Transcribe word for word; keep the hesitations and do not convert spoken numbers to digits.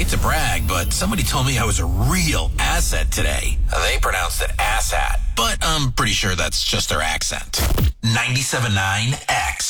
hate to brag, but somebody told me I was a real asset today. They pronounced it asshat, but I'm pretty sure that's just their accent. ninety-seven point nine X.